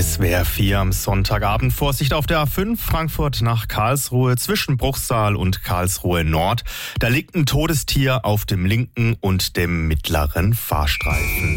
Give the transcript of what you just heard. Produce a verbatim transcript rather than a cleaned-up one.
S W R vier am Sonntagabend. Vorsicht auf der A fünf, Frankfurt nach Karlsruhe, zwischen Bruchsal und Karlsruhe Nord. Da liegt ein Todestier auf dem linken und dem mittleren Fahrstreifen.